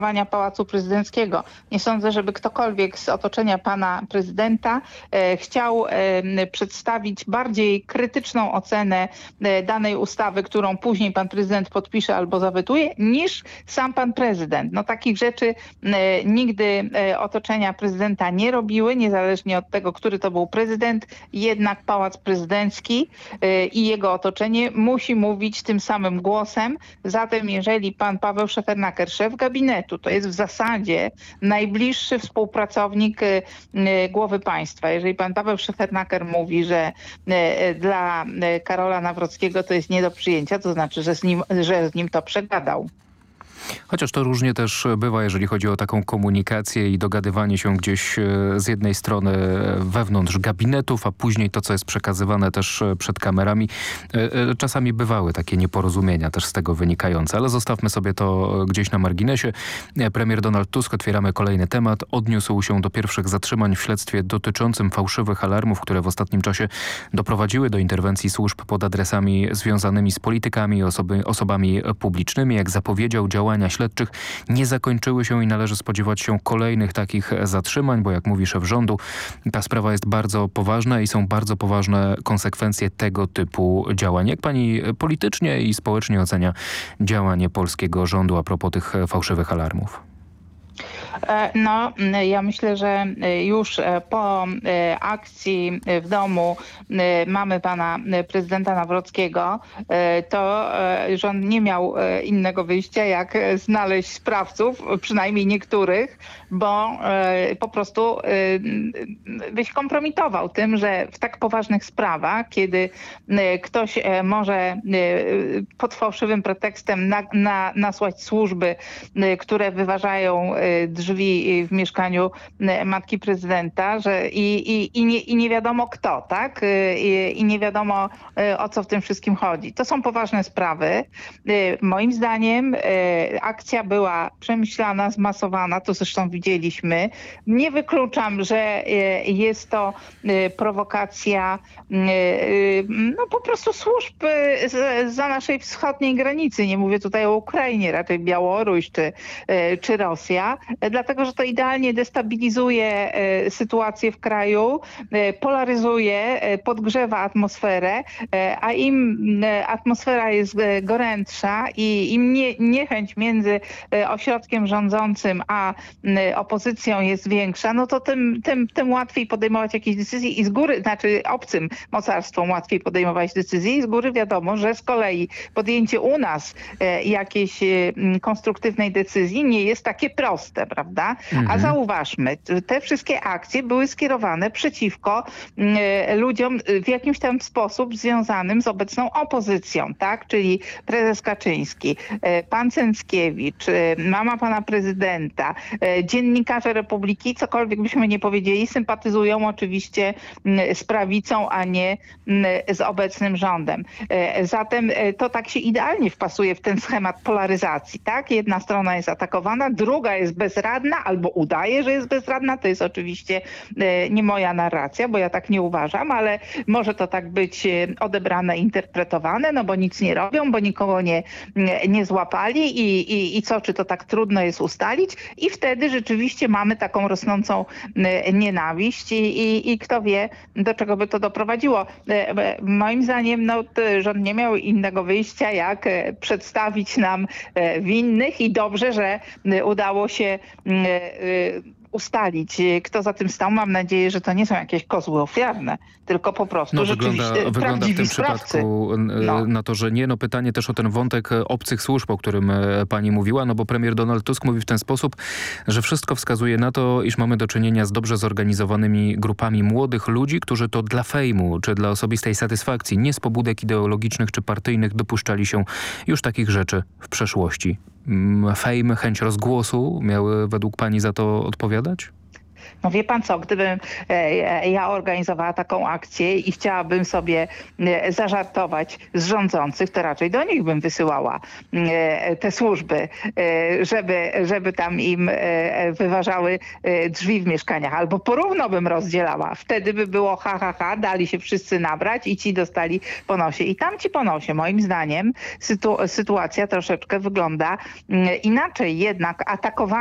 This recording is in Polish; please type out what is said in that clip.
Pałacu Prezydenckiego. Nie sądzę, żeby ktokolwiek z otoczenia pana prezydenta chciał przedstawić bardziej krytyczną ocenę danej ustawy, którą później pan prezydent podpisze albo zawetuje, niż sam pan prezydent. No takich rzeczy nigdy otoczenia prezydenta nie robiły, niezależnie od tego, który to był prezydent. Jednak Pałac Prezydencki i jego otoczenie musi mówić tym samym głosem. Zatem jeżeli pan Paweł Szefernaker, szef gabinetu, to jest w zasadzie najbliższy współpracownik głowy państwa. Jeżeli pan Paweł Szefernaker mówi, że dla Karola Nawrockiego to jest nie do przyjęcia, to znaczy, że z nim to przegadał. Chociaż to różnie też bywa, jeżeli chodzi o taką komunikację i dogadywanie się gdzieś z jednej strony wewnątrz gabinetów, a później to, co jest przekazywane też przed kamerami. Czasami bywały takie nieporozumienia też z tego wynikające, ale zostawmy sobie to gdzieś na marginesie. Premier Donald Tusk, otwieramy kolejny temat, odniósł się do pierwszych zatrzymań w śledztwie dotyczącym fałszywych alarmów, które w ostatnim czasie doprowadziły do interwencji służb pod adresami związanymi z politykami i osobami publicznymi. Jak zapowiedział, działania śledczych nie zakończyły się i należy spodziewać się kolejnych takich zatrzymań, bo jak mówi szef rządu, ta sprawa jest bardzo poważna i są bardzo poważne konsekwencje tego typu działań. Jak pani politycznie i społecznie ocenia działanie polskiego rządu a propos tych fałszywych alarmów? No, ja myślę, że już po akcji w domu mamy pana prezydenta Nawrockiego, to rząd nie miał innego wyjścia, jak znaleźć sprawców, przynajmniej niektórych, bo po prostu kompromitował tym, że w tak poważnych sprawach, kiedy ktoś może pod fałszywym pretekstem nasłać służby, które wyważają drzwi w mieszkaniu matki prezydenta, że i nie wiadomo kto, tak? I nie wiadomo, o co w tym wszystkim chodzi. To są poważne sprawy. Moim zdaniem akcja była przemyślana, zmasowana, to zresztą widzieliśmy. Nie wykluczam, że jest to prowokacja no po prostu służb za naszej wschodniej granicy. Nie mówię tutaj o Ukrainie, raczej Białoruś czy Rosja, dlatego że to idealnie destabilizuje sytuację w kraju, polaryzuje, podgrzewa atmosferę, a im atmosfera jest gorętsza i im niechęć między ośrodkiem rządzącym a opozycją jest większa, no to tym łatwiej podejmować jakieś decyzje i z góry, znaczy obcym mocarstwom łatwiej podejmować decyzje i z góry wiadomo, że z kolei podjęcie u nas jakiejś konstruktywnej decyzji nie jest takie proste, prawda? A zauważmy, te wszystkie akcje były skierowane przeciwko ludziom w jakimś tam sposób związanym z obecną opozycją, tak? Czyli prezes Kaczyński, pan Cęckiewicz, mama pana prezydenta, dziennikarze Republiki, cokolwiek byśmy nie powiedzieli, sympatyzują oczywiście z prawicą, a nie z obecnym rządem. Zatem to tak się idealnie wpasuje w ten schemat polaryzacji, tak? Jedna strona jest atakowana, druga jest bezradna albo udaje, że jest bezradna. To jest oczywiście nie moja narracja, bo ja tak nie uważam, ale może to tak być odebrane, interpretowane, no bo nic nie robią, bo nikogo nie złapali i co, czy to tak trudno jest ustalić? I wtedy rzeczywiście mamy taką rosnącą nienawiść i kto wie, do czego by to doprowadziło. Moim zdaniem no, rząd nie miał innego wyjścia, jak przedstawić nam winnych i dobrze, że udało się ustalić, kto za tym stał. Mam nadzieję, że to nie są jakieś kozły ofiarne, tylko po prostu rzeczywiście wygląda w tym sprawcy. przypadku na to, że nie. No pytanie też o ten wątek obcych służb, o którym pani mówiła, no bo premier Donald Tusk mówi w ten sposób, że wszystko wskazuje na to, iż mamy do czynienia z dobrze zorganizowanymi grupami młodych ludzi, którzy to dla fejmu czy dla osobistej satysfakcji, nie z pobudek ideologicznych czy partyjnych dopuszczali się już takich rzeczy w przeszłości. Fejm, chęć rozgłosu miały według pani za to odpowiadać? No wie pan co, gdybym ja organizowała taką akcję i chciałabym sobie zażartować z rządzących, to raczej do nich bym wysyłała te służby, żeby tam im wyważały drzwi w mieszkaniach. Albo porówno bym rozdzielała. Wtedy by było dali się wszyscy nabrać i ci dostali po nosie. I tamci po nosie. Moim zdaniem sytuacja troszeczkę wygląda inaczej. Jednak atakowanie